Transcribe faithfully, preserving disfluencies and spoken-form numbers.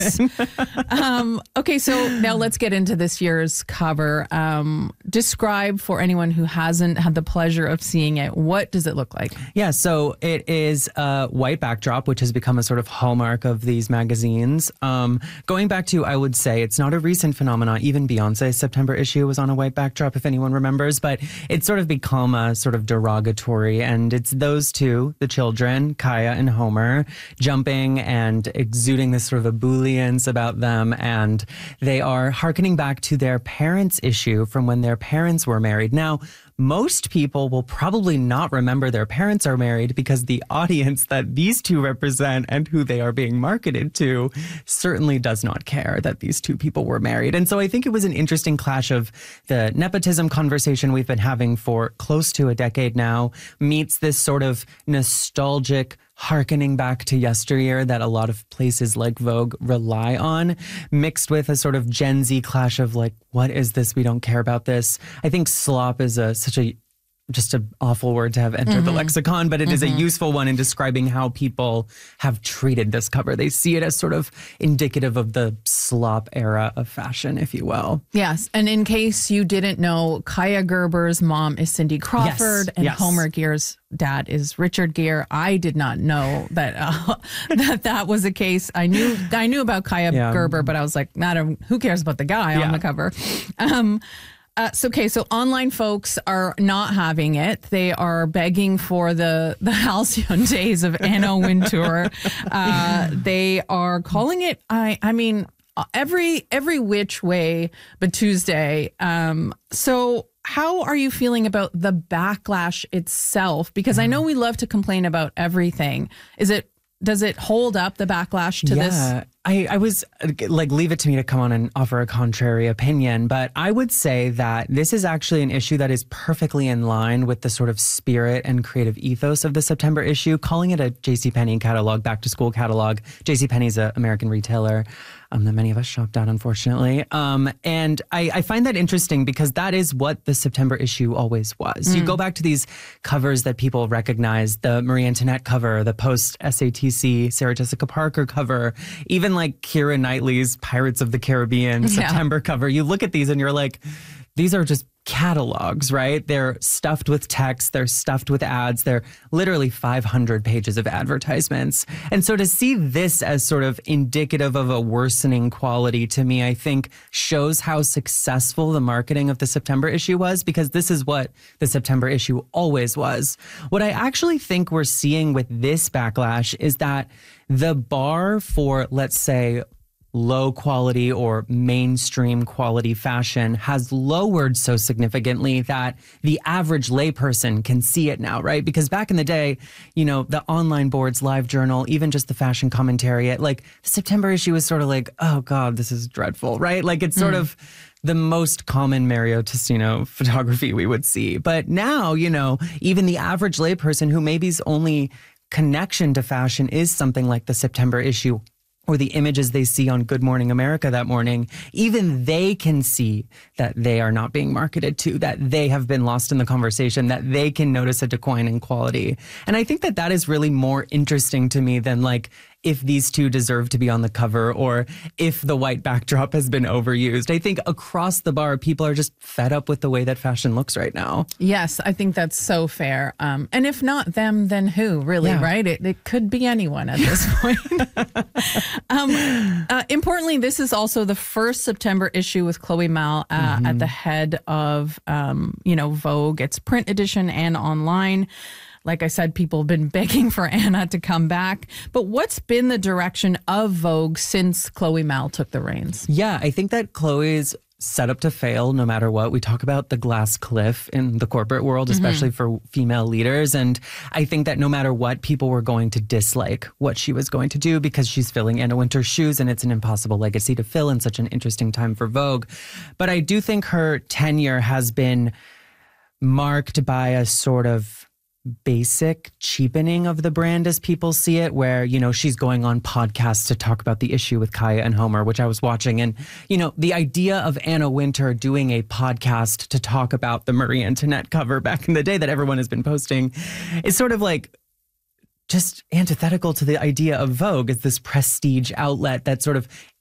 um, okay, so now let's get into this year's cover. Um, describe for anyone who hasn't had the pleasure of seeing it, what does it look like? Yeah, so it is a white backdrop, which has become a sort of hallmark of these magazines. Um, going back to, I would say, it's not a recent phenomenon. Even Beyonce's September issue was on a white backdrop, if anyone remembers. But it's sort of become a sort of derogatory. And it's those two, the children, Kaya and Homer, jumping and exuding this sort of ebullience about them. And they are hearkening back to their parents' issue from when their parents were married. Now, most people will probably not remember their parents are married because the audience that these two represent and who they are being marketed to certainly does not care that these two people were married. And so I think it was an interesting clash of the nepotism conversation we've been having for close to a decade now meets this sort of nostalgic hearkening back to yesteryear that a lot of places like Vogue rely on, mixed with a sort of Gen Z clash of like, what is this? We don't care about this. I think slop is a such a just an awful word to have entered mm-hmm. the lexicon, but it mm-hmm. is a useful one in describing how people have treated this cover. They see it as sort of indicative of the slop era of fashion, if you will. Yes. And in case you didn't know, Kaya Gerber's mom is Cindy Crawford yes. and yes. Homer Gear's dad is Richard Gere. I did not know that uh, that that was the case. I knew I knew about Kaya yeah. Gerber, but I was like, not a, who cares about the guy yeah. on the cover? Um Uh, so, okay, so online folks are not having it. They are begging for the, the halcyon days of Anna Wintour. Uh, they are calling it, I I mean, every every which way but Tuesday. Um, so how are you feeling about the backlash itself? Because I know we love to complain about everything. Is it Does it hold up, the backlash to yeah, this? I, I was like, leave it to me to come on and offer a contrary opinion. But I would say that this is actually an issue that is perfectly in line with the sort of spirit and creative ethos of the September issue. Calling it a JCPenney catalog, back to school catalog. JCPenney is an American retailer um, that many of us shopped at, unfortunately. Um, and I, I find that interesting because that is what the September issue always was. Mm. You go back to these covers that people recognize, the Marie Antoinette cover, the post-S A T C Sarah Jessica Parker cover, even like Keira Knightley's Pirates of the Caribbean September yeah. cover. You look at these and you're like, these are just catalogs, right? They're stuffed with text. They're stuffed with ads. They're literally five hundred pages of advertisements. And so to see this as sort of indicative of a worsening quality to me, I think shows how successful the marketing of the September issue was, because this is what the September issue always was. What I actually think we're seeing with this backlash is that the bar for, let's say, low quality or mainstream quality fashion has lowered so significantly that the average layperson can see it now, right? Because back in the day, you know, the online boards, Live Journal, even just the fashion commentary, like the September issue was sort of like, oh God, this is dreadful, right? Like it's sort mm. of the most common Mario Testino photography we would see. But now, you know, even the average layperson who maybe's only connection to fashion is something like the September issue or the images they see on Good Morning America that morning, even they can see that they are not being marketed to, that they have been lost in the conversation, that they can notice a decline in quality. And I think that that is really more interesting to me than like if these two deserve to be on the cover or if the white backdrop has been overused. I think across the bar, people are just fed up with the way that fashion looks right now. Yes, I think that's so fair. Um, and if not them, then who, really, yeah. right? It, it could be anyone at this point. um, uh, importantly, this is also the first September issue with Chloe Mal uh, mm-hmm. at the head of, um, you know, Vogue. It's print edition and online. Like I said, people have been begging for Anna to come back. But what's been the direction of Vogue since Chloe Mal took the reins? Yeah, I think that Chloe's set up to fail no matter what. We talk about the glass cliff in the corporate world, especially mm-hmm. for female leaders. And I think that no matter what, people were going to dislike what she was going to do because she's filling Anna Wintour's shoes and it's an impossible legacy to fill in such an interesting time for Vogue. But I do think her tenure has been marked by a sort of basic cheapening of the brand as people see it, where, you know, she's going on podcasts to talk about the issue with Kaya and Homer, which I was watching. And, you know, the idea of Anna Wintour doing a podcast to talk about the Marie Antoinette cover back in the day that everyone has been posting is sort of like just antithetical to the idea of Vogue as this prestige outlet that sort of